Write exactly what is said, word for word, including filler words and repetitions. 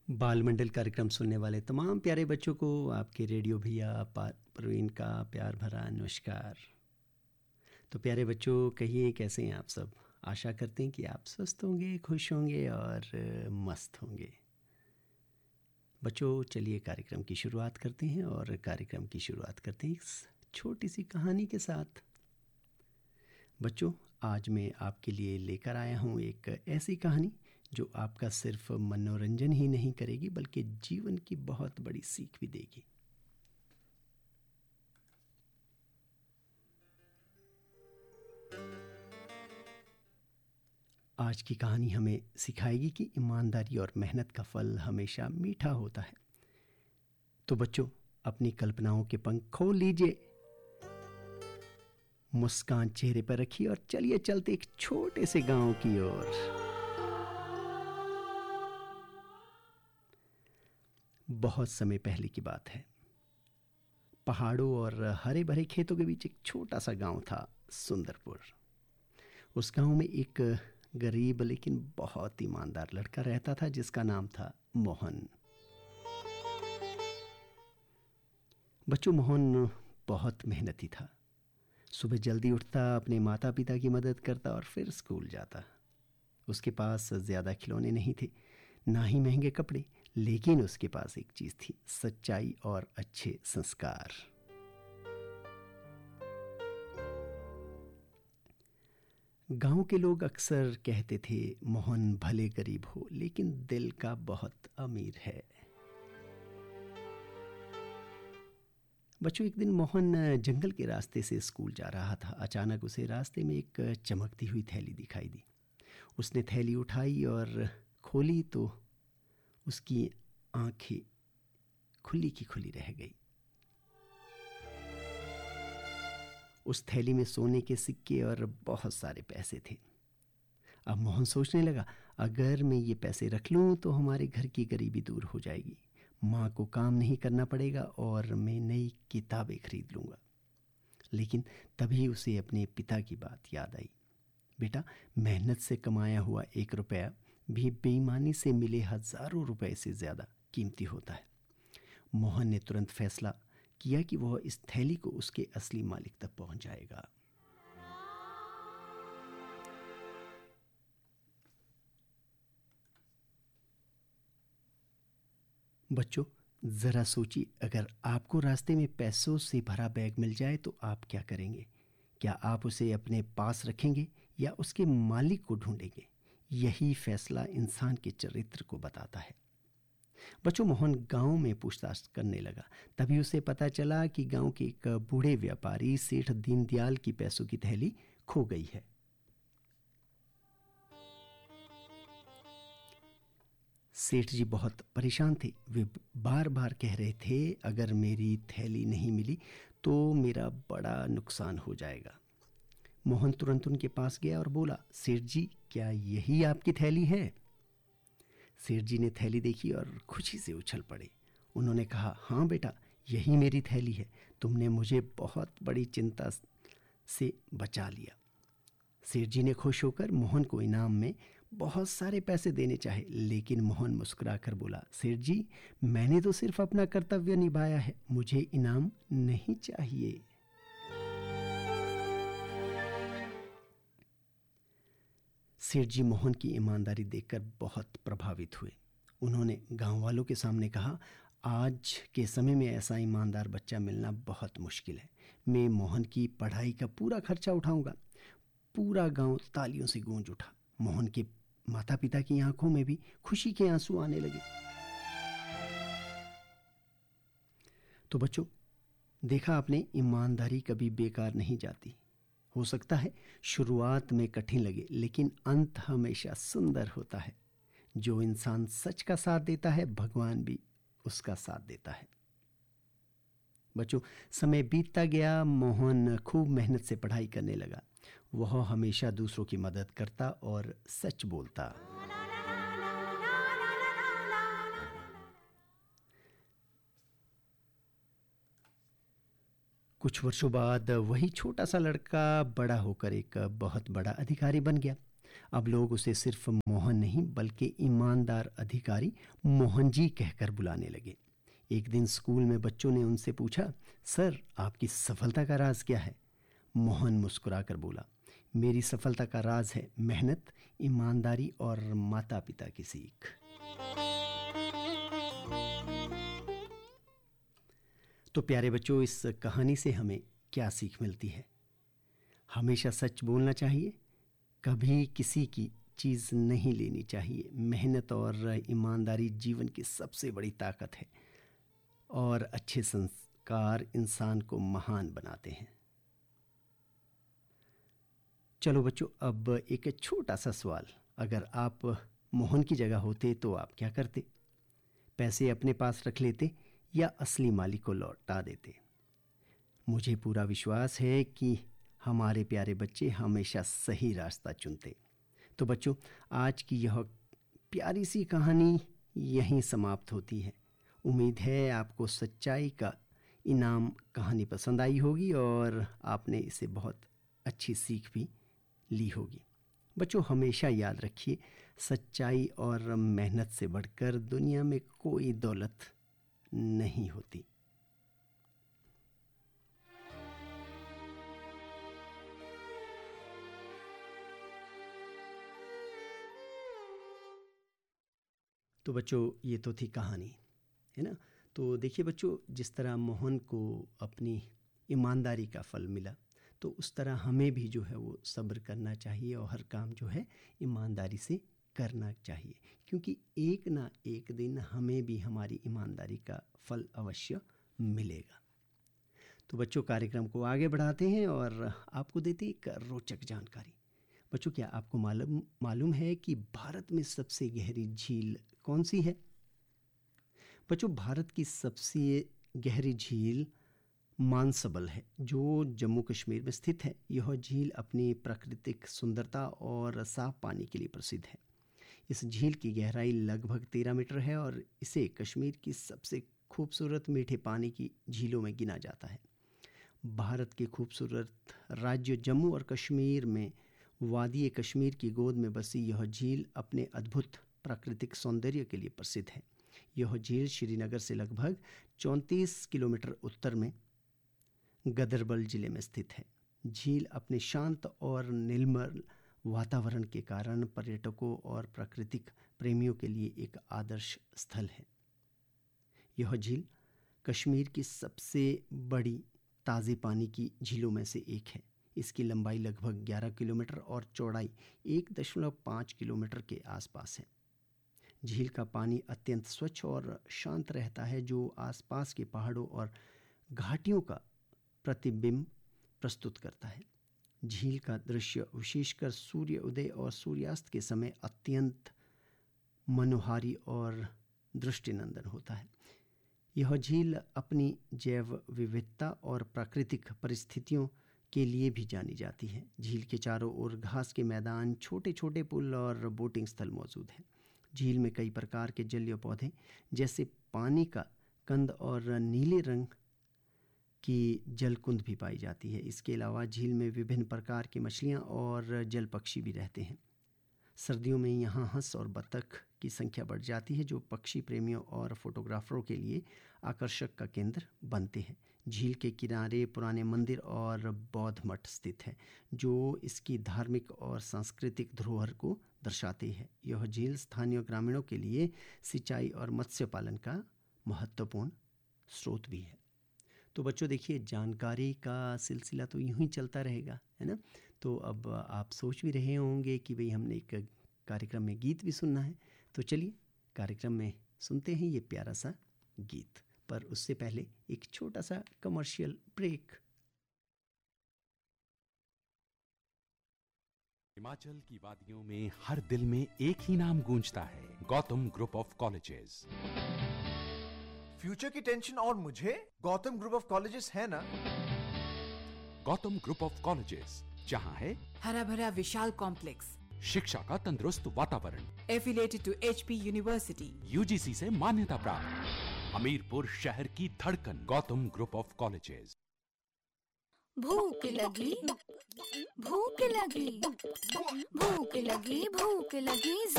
बाल मंडल कार्यक्रम सुनने वाले तमाम प्यारे बच्चों को आपके रेडियो भैया पा- प्रवीण का प्यार भरा नमस्कार। तो प्यारे बच्चों, कहिए कैसे हैं आप सब। आशा करते हैं कि आप स्वस्थ होंगे, खुश होंगे और अ, मस्त होंगे। बच्चों, चलिए कार्यक्रम की शुरुआत करते हैं और कार्यक्रम की शुरुआत करते हैं इस छोटी सी कहानी के साथ। बच्चों, आज मैं आपके लिए लेकर आया हूँ एक ऐसी कहानी जो आपका सिर्फ मनोरंजन ही नहीं करेगी बल्कि जीवन की बहुत बड़ी सीख भी देगी। आज की कहानी हमें सिखाएगी कि ईमानदारी और मेहनत का फल हमेशा मीठा होता है। तो बच्चों, अपनी कल्पनाओं के पंख खोल लीजिए, मुस्कान चेहरे पर रखिए और चलिए चलते एक छोटे से गांव की ओर। बहुत समय पहले की बात है। पहाड़ों और हरे भरे खेतों के बीच एक छोटा सा गांव था, सुंदरपुर। उस गांव में एक गरीब लेकिन बहुत ईमानदार लड़का रहता था जिसका नाम था मोहन। बच्चों, मोहन बहुत मेहनती था। सुबह जल्दी उठता, अपने माता पिता की मदद करता और फिर स्कूल जाता। उसके पास ज़्यादा खिलौने नहीं थे, ना ही महंगे कपड़े, लेकिन उसके पास एक चीज़ थी, सच्चाई और अच्छे संस्कार। गांव के लोग अक्सर कहते थे, मोहन भले गरीब हो लेकिन दिल का बहुत अमीर है। बच्चों, एक दिन मोहन जंगल के रास्ते से स्कूल जा रहा था। अचानक उसे रास्ते में एक चमकती हुई थैली दिखाई दी। उसने थैली उठाई और खोली तो उसकी आंखें खुली की खुली रह गई। उस थैली में सोने के सिक्के और बहुत सारे पैसे थे। अब मोहन सोचने लगा, अगर मैं ये पैसे रख लूं तो हमारे घर की गरीबी दूर हो जाएगी, माँ को काम नहीं करना पड़ेगा और मैं नई किताबें खरीद लूँगा। लेकिन तभी उसे अपने पिता की बात याद आई। बेटा, मेहनत से कमाया हुआ एक रुपया भी बेईमानी से मिले हजारों रुपए से ज़्यादा कीमती होता है। मोहन ने तुरंत फैसला किया कि वह इस थैली को उसके असली मालिक तक पहुंचाएगा। बच्चों, ज़रा सोचिए, अगर आपको रास्ते में पैसों से भरा बैग मिल जाए तो आप क्या करेंगे? क्या आप उसे अपने पास रखेंगे या उसके मालिक को ढूंढेंगे? यही फैसला इंसान के चरित्र को बताता है। बच्चों, मोहन गांव में पूछताछ करने लगा। तभी उसे पता चला कि गांव के एक बूढ़े व्यापारी सेठ दीनदयाल की पैसों की थैली खो गई है। सेठ जी बहुत परेशान थे। वे बार बार कह रहे थे, अगर मेरी थैली नहीं मिली तो मेरा बड़ा नुकसान हो जाएगा। मोहन तुरंत उनके पास गया और बोला, सेठ जी, क्या यही आपकी थैली है? सेठ जी ने थैली देखी और खुशी से उछल पड़े। उन्होंने कहा, हाँ बेटा, यही मेरी थैली है। तुमने मुझे बहुत बड़ी चिंता से बचा लिया। सेठ जी ने खुश होकर मोहन को इनाम में बहुत सारे पैसे देने चाहे, लेकिन मोहन मुस्कुराकर बोला, सेठ जी, मैंने तो सिर्फ अपना कर्तव्य निभाया है, मुझे इनाम नहीं चाहिए। सेठ जी मोहन की ईमानदारी देखकर बहुत प्रभावित हुए। उन्होंने गांव वालों के सामने कहा, आज के समय में ऐसा ईमानदार बच्चा मिलना बहुत मुश्किल है। मैं मोहन की पढ़ाई का पूरा खर्चा उठाऊंगा। पूरा गांव तालियों से गूंज उठा। मोहन के माता पिता की आंखों में भी खुशी के आंसू आने लगे। तो बच्चों, देखा आपने, ईमानदारी कभी बेकार नहीं जाती। हो सकता है शुरुआत में कठिन लगे, लेकिन अंत हमेशा सुंदर होता है। जो इंसान सच का साथ देता है, भगवान भी उसका साथ देता है। बच्चों, समय बीतता गया। मोहन खूब मेहनत से पढ़ाई करने लगा। वह हमेशा दूसरों की मदद करता और सच बोलता। कुछ वर्षों बाद वही छोटा सा लड़का बड़ा होकर एक बहुत बड़ा अधिकारी बन गया। अब लोग उसे सिर्फ मोहन नहीं बल्कि ईमानदार अधिकारी मोहन जी कहकर बुलाने लगे। एक दिन स्कूल में बच्चों ने उनसे पूछा, सर आपकी सफलता का राज क्या है? मोहन मुस्कुराकर बोला, मेरी सफलता का राज है मेहनत, ईमानदारी और माता पिता की सीख। तो प्यारे बच्चों, इस कहानी से हमें क्या सीख मिलती है? हमेशा सच बोलना चाहिए, कभी किसी की चीज़ नहीं लेनी चाहिए। मेहनत और ईमानदारी जीवन की सबसे बड़ी ताकत है और अच्छे संस्कार इंसान को महान बनाते हैं। चलो बच्चों, अब एक छोटा सा सवाल, अगर आप मोहन की जगह होते तो आप क्या करते? पैसे अपने पास रख लेते या असली मालिक को लौटा देते? मुझे पूरा विश्वास है कि हमारे प्यारे बच्चे हमेशा सही रास्ता चुनते। तो बच्चों, आज की यह प्यारी सी कहानी यहीं समाप्त होती है। उम्मीद है आपको सच्चाई का इनाम कहानी पसंद आई होगी और आपने इसे बहुत अच्छी सीख भी ली होगी। बच्चों, हमेशा याद रखिए, सच्चाई और मेहनत से बढ़कर दुनिया में कोई दौलत नहीं होती। तो बच्चों, ये तो थी कहानी, है ना? तो देखिए बच्चों, जिस तरह मोहन को अपनी ईमानदारी का फल मिला, तो उस तरह हमें भी जो है वो सब्र करना चाहिए और हर काम जो है ईमानदारी से करना चाहिए, क्योंकि एक ना एक दिन हमें भी हमारी ईमानदारी का फल अवश्य मिलेगा। तो बच्चों, कार्यक्रम को आगे बढ़ाते हैं और आपको देते एक रोचक जानकारी। बच्चों, क्या आपको मालूम मालूम है कि भारत में सबसे गहरी झील कौन सी है? बच्चों, भारत की सबसे गहरी झील मानसबल है, जो जम्मू कश्मीर में स्थित है। यह झील अपनी प्राकृतिक सुंदरता और साफ पानी के लिए प्रसिद्ध है। इस झील की गहराई लगभग तेरह मीटर है और इसे कश्मीर की सबसे खूबसूरत मीठे पानी की झीलों में गिना जाता है। भारत के खूबसूरत राज्य जम्मू और कश्मीर में वादी कश्मीर की गोद में बसी यह झील अपने अद्भुत प्राकृतिक सौंदर्य के लिए प्रसिद्ध है। यह झील श्रीनगर से लगभग चौंतीस किलोमीटर उत्तर में गदरबल जिले में स्थित है। झील अपने शांत और निर्मल वातावरण के कारण पर्यटकों और प्राकृतिक प्रेमियों के लिए एक आदर्श स्थल है। यह झील कश्मीर की सबसे बड़ी ताज़े पानी की झीलों में से एक है। इसकी लंबाई लगभग ग्यारह किलोमीटर और चौड़ाई एक दशमलव पाँच किलोमीटर के आसपास है। झील का पानी अत्यंत स्वच्छ और शांत रहता है, जो आसपास के पहाड़ों और घाटियों का प्रतिबिंब प्रस्तुत करता है। झील का दृश्य विशेषकर सूर्य उदय और सूर्यास्त के समय अत्यंत मनोहारी और दृष्टिनंदन होता है। यह झील अपनी जैव विविधता और प्राकृतिक परिस्थितियों के लिए भी जानी जाती है। झील के चारों ओर घास के मैदान, छोटे छोटे पुल और बोटिंग स्थल मौजूद हैं। झील में कई प्रकार के जलीय पौधे जैसे पानी का कंद और नीले रंग की जलकुंद भी पाई जाती है। इसके अलावा झील में विभिन्न प्रकार की मछलियाँ और जल पक्षी भी रहते हैं। सर्दियों में यहाँ हंस और बतख की संख्या बढ़ जाती है, जो पक्षी प्रेमियों और फोटोग्राफरों के लिए आकर्षक का केंद्र बनते हैं। झील के किनारे पुराने मंदिर और बौद्ध मठ स्थित है, जो इसकी धार्मिक और सांस्कृतिक धरोहर को दर्शाते हैं। यह झील स्थानीय ग्रामीणों के लिए सिंचाई और मत्स्य पालन का महत्वपूर्ण स्रोत भी है। तो बच्चों देखिए, जानकारी का सिलसिला तो यूं ही चलता रहेगा, है ना? तो अब आप सोच भी रहे होंगे कि भाई हमने एक कार्यक्रम में गीत भी सुनना है, तो चलिए कार्यक्रम में सुनते हैं ये प्यारा सा गीत। पर उससे पहले एक छोटा सा कमर्शियल ब्रेक। हिमाचल की वादियों में हर दिल में एक ही नाम गूंजता है, Gautam group of colleges. Future की टेंशन और मुझे गौतम ग्रुप ऑफ कॉलेजेस है ना। गौतम ग्रुप ऑफ कॉलेजेस, जहां है हरा भरा विशाल कॉम्प्लेक्स, शिक्षा का तंदुरुस्त वातावरण, affiliated to HP university, UGC से मान्यता प्राप्त, हमीरपुर शहर की धड़कन, गौतम ग्रुप ऑफ कॉलेजेस। भूख लगी भूख लगी भूख लगी भूख लगी